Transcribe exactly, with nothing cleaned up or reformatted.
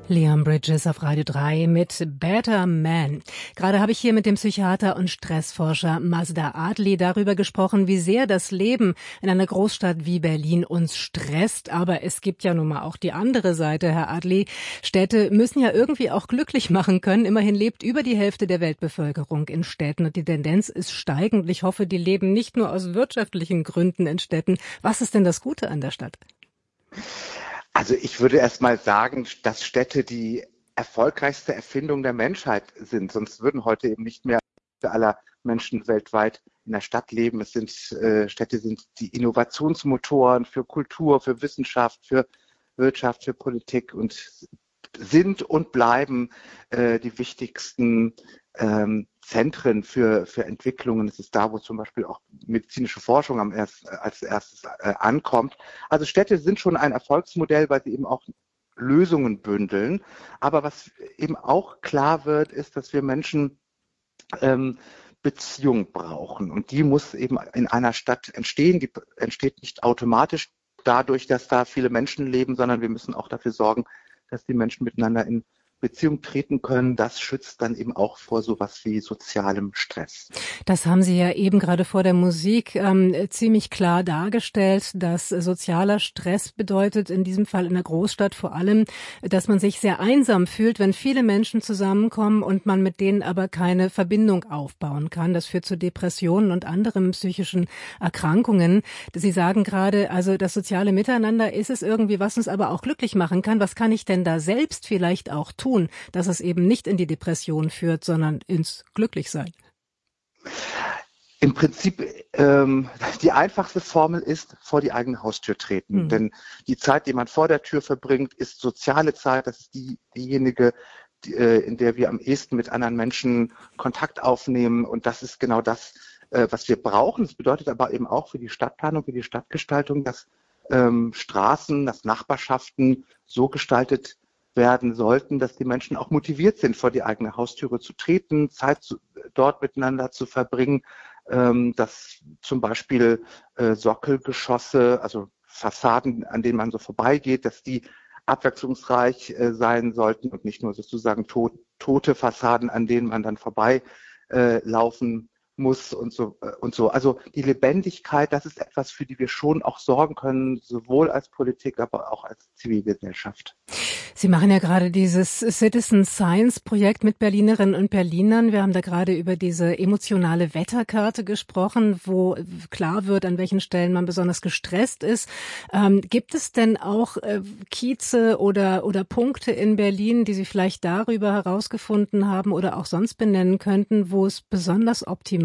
Leon Bridges auf Radio drei mit Better Man. Gerade habe ich hier mit dem Psychiater und Stressforscher Mazda Adli darüber gesprochen, wie sehr das Leben in einer Großstadt wie Berlin uns stresst. Aber es gibt ja nun mal auch die andere Seite, Herr Adli. Städte müssen ja irgendwie auch glücklich machen können. Immerhin lebt über die Hälfte der Weltbevölkerung in Städten und die Tendenz ist steigend. Ich hoffe, die leben nicht nur aus wirtschaftlichen Gründen in Städten. Was ist denn das Gute an der Stadt? Also ich würde erst mal sagen, dass Städte die erfolgreichste Erfindung der Menschheit sind. Sonst würden heute eben nicht mehr aller Menschen weltweit in der Stadt leben. Es sind äh, Städte sind die Innovationsmotoren für Kultur, für Wissenschaft, für Wirtschaft, für Politik und sind und bleiben äh, die wichtigsten ähm, Zentren für, für Entwicklungen. Es ist da, wo zum Beispiel auch medizinische Forschung am erst, als erstes äh, ankommt. Also Städte sind schon ein Erfolgsmodell, weil sie eben auch Lösungen bündeln. Aber was eben auch klar wird, ist, dass wir Menschen ähm, Beziehung brauchen. Und die muss eben in einer Stadt entstehen. Die entsteht nicht automatisch dadurch, dass da viele Menschen leben, sondern wir müssen auch dafür sorgen, dass die Menschen miteinander in Beziehung treten können. Das schützt dann eben auch vor sowas wie sozialem Stress. Das haben Sie ja eben gerade vor der Musik ähm, ziemlich klar dargestellt, dass sozialer Stress bedeutet, in diesem Fall in der Großstadt vor allem, dass man sich sehr einsam fühlt, wenn viele Menschen zusammenkommen und man mit denen aber keine Verbindung aufbauen kann. Das führt zu Depressionen und anderen psychischen Erkrankungen. Sie sagen gerade, also das soziale Miteinander ist es irgendwie, was uns aber auch glücklich machen kann. Was kann ich denn da selbst vielleicht auch tun? tun, dass es eben nicht in die Depression führt, sondern ins Glücklichsein? Im Prinzip, ähm, die einfachste Formel ist, vor die eigene Haustür treten. Mhm. Denn die Zeit, die man vor der Tür verbringt, ist soziale Zeit. Das ist die, diejenige, die, äh, in der wir am ehesten mit anderen Menschen Kontakt aufnehmen. Und das ist genau das, äh, was wir brauchen. Das bedeutet aber eben auch für die Stadtplanung, für die Stadtgestaltung, dass ähm, Straßen, dass Nachbarschaften so gestaltet werden sollten, dass die Menschen auch motiviert sind, vor die eigene Haustüre zu treten, Zeit zu, dort miteinander zu verbringen, ähm, dass zum Beispiel äh, Sockelgeschosse, also Fassaden, an denen man so vorbeigeht, dass die abwechslungsreich äh, sein sollten und nicht nur sozusagen to- tote Fassaden, an denen man dann vorbei äh, laufen muss und so äh, und so. Also die Lebendigkeit, das ist etwas, für die wir schon auch sorgen können, sowohl als Politik, aber auch als Zivilgesellschaft. Sie machen ja gerade dieses Citizen Science Projekt mit Berlinerinnen und Berlinern. Wir haben da gerade über diese emotionale Wetterkarte gesprochen, wo klar wird, an welchen Stellen man besonders gestresst ist. Ähm, gibt es denn auch äh, Kieze oder, oder Punkte in Berlin, die Sie vielleicht darüber herausgefunden haben oder auch sonst benennen könnten, wo es besonders optimal